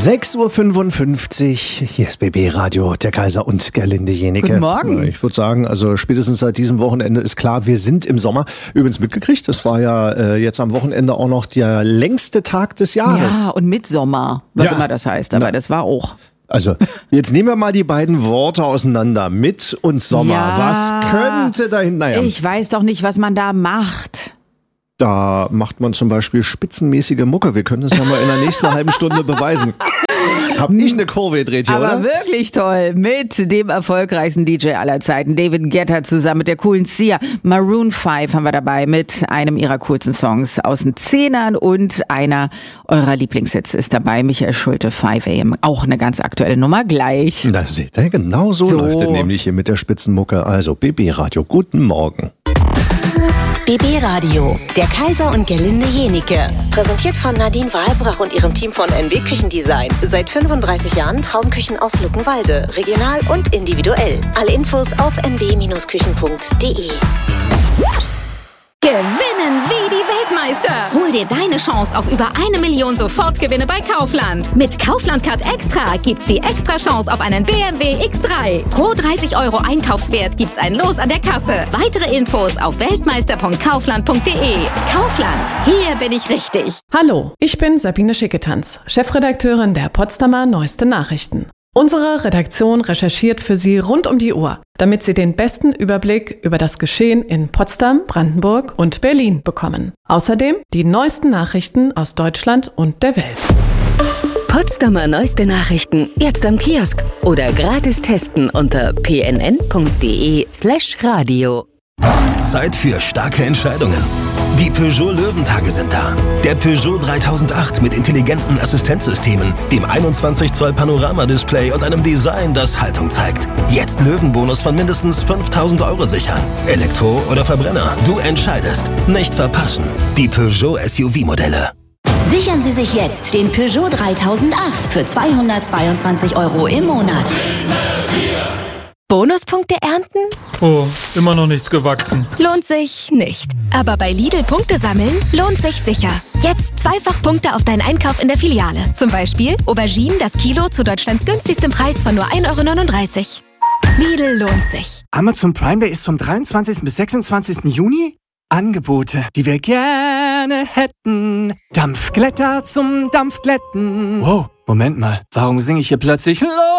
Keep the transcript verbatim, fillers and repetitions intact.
sechs Uhr fünfundfünfzig, hier ist B B Radio, der Kaiser und Gerlinde Jenike. Guten Morgen. Ich würde sagen, also spätestens seit diesem Wochenende ist klar, wir sind im Sommer. Übrigens mitgekriegt, das war ja äh, jetzt am Wochenende auch noch der längste Tag des Jahres. Ja, und Mitsommer, was Ja. immer das heißt, aber Na. das war auch. Also, jetzt nehmen wir mal die beiden Worte auseinander. Mit und Sommer. Ja. Was könnte dahin? Naja, Ich weiß doch nicht, was man da macht. da macht man zum Beispiel spitzenmäßige Mucke. Wir können das ja mal in der nächsten halben Stunde beweisen. Hab ich eine Kurve gedreht hier, Aber oder? wirklich toll. Mit dem erfolgreichsten D J aller Zeiten, David Guetta, zusammen mit der coolen Sia. Maroon fünf haben wir dabei mit einem ihrer coolsten Songs aus den Zehnern und einer eurer Lieblingshits ist dabei. Michael Schulte, fünf a m. Auch eine ganz aktuelle Nummer gleich. Da seht ihr, genau so, So. läuft es nämlich hier mit der Spitzenmucke. Also B B Radio, guten Morgen. B B Radio, der Kaiser und Gerlinde Jenike. Präsentiert von Nadine Wahlbrach und ihrem Team von N W Küchendesign. Seit fünfunddreißig Jahren Traumküchen aus Luckenwalde. Regional und individuell. Alle Infos auf n w küchen punkt d e. Gewinnen wie die Weltmeister! Hol dir deine Chance auf über eine Million Sofortgewinne bei Kaufland. Mit Kaufland Card Extra gibt's die extra Chance auf einen B M W X drei. Pro dreißig Euro Einkaufswert gibt's ein Los an der Kasse. Weitere Infos auf weltmeister punkt kaufland punkt d e. Kaufland, hier bin ich richtig. Hallo, ich bin Sabine Schicketanz, Chefredakteurin der Potsdamer Neueste Nachrichten. Unsere Redaktion recherchiert für Sie rund um die Uhr, damit Sie den besten Überblick über das Geschehen in Potsdam, Brandenburg und Berlin bekommen. Außerdem die neuesten Nachrichten aus Deutschland und der Welt. Potsdamer Neueste Nachrichten jetzt am Kiosk oder gratis testen unter p n n punkt d e slash radio. Zeit für starke Entscheidungen. Die Peugeot Löwentage sind da. Der Peugeot dreitausendacht mit intelligenten Assistenzsystemen, dem einundzwanzig Zoll Panoramadisplay und einem Design, das Haltung zeigt. Jetzt Löwenbonus von mindestens fünftausend Euro sichern. Elektro oder Verbrenner, du entscheidest. Nicht verpassen. Die Peugeot S U V-Modelle. Sichern Sie sich jetzt den Peugeot dreitausendacht für zweihundertzweiundzwanzig Euro im Monat. Bonuspunkte ernten? Oh, immer noch nichts gewachsen. Lohnt sich nicht. Aber bei Lidl Punkte sammeln lohnt sich sicher. Jetzt zweifach Punkte auf deinen Einkauf in der Filiale. Zum Beispiel Auberginen das Kilo zu Deutschlands günstigstem Preis von nur ein Euro neununddreißig. Lidl lohnt sich. Amazon Prime Day ist vom dreiundzwanzigsten bis sechsundzwanzigsten Juni. Angebote, die wir gerne hätten. Dampfglätter zum Dampfglätten. Wow, Moment mal, warum singe ich hier plötzlich los?